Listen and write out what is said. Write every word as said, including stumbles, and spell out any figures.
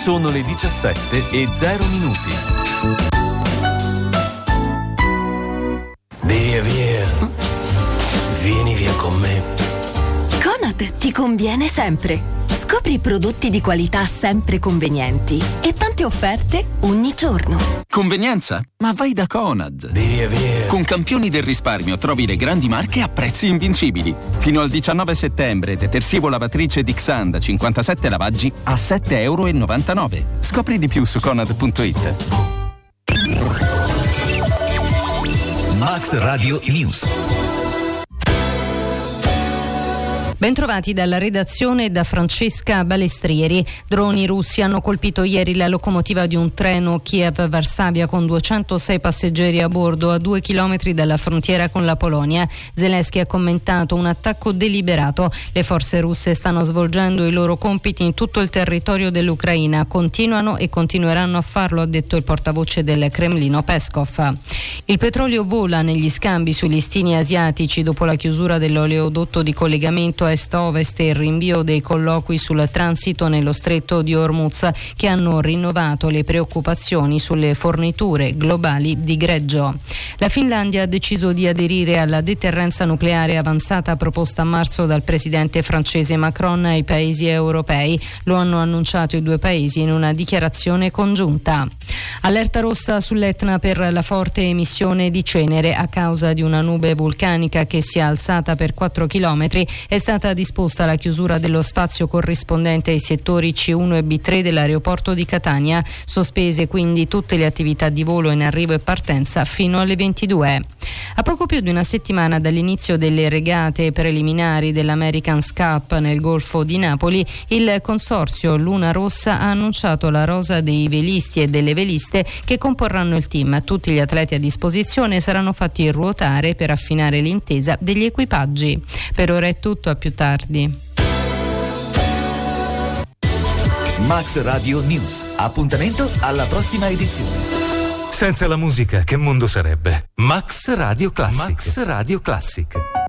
Sono le diciassette e zero minuti. Via, via. Vieni via con me. Conad ti conviene sempre. Scopri prodotti di qualità sempre convenienti e tante offerte ogni giorno. Convenienza? Ma vai da Conad. Via, via. Con Campioni del Risparmio trovi le grandi marche a prezzi invincibili. Fino al diciannove settembre, detersivo lavatrice Dixan da cinquantasette lavaggi a sette e novantanove euro. Scopri di più su conad punto it. Max Radio News. Bentrovati dalla redazione da Francesca Balestrieri. Droni russi hanno colpito ieri la locomotiva di un treno Kiev-Varsavia con duecentosei passeggeri a bordo a due chilometri dalla frontiera con la Polonia. Zelensky ha commentato un attacco deliberato. Le forze russe stanno svolgendo i loro compiti in tutto il territorio dell'Ucraina. Continuano e continueranno a farlo, ha detto il portavoce del Cremlino Peskov. Il petrolio vola negli scambi sui listini asiatici dopo la chiusura dell'oleodotto di collegamento est-ovest e il rinvio dei colloqui sul transito nello stretto di Hormuz, che hanno rinnovato le preoccupazioni sulle forniture globali di greggio. La Finlandia ha deciso di aderire alla deterrenza nucleare avanzata proposta a marzo dal presidente francese Macron ai paesi europei. Lo hanno annunciato i due paesi in una dichiarazione congiunta. Allerta rossa sull'Etna per la forte emissione di cenere a causa di una nube vulcanica che si è alzata per quattro chilometri. È stata disposta la chiusura dello spazio corrispondente ai settori C uno e B tre dell'aeroporto di Catania. Sospese quindi tutte le attività di volo in arrivo e partenza fino alle ventidue. A poco più di una settimana dall'inizio delle regate preliminari dell'American's Cup nel Golfo di Napoli, il consorzio Luna Rossa ha annunciato la rosa dei velisti e delle veliste che comporranno il team. Tutti gli atleti a disposizione saranno fatti ruotare per affinare l'intesa degli equipaggi. Per ora è tutto, a più tardi. Max Radio News. Appuntamento alla prossima edizione. Senza la musica che mondo sarebbe? Max Radio Classic. Max Radio Classic.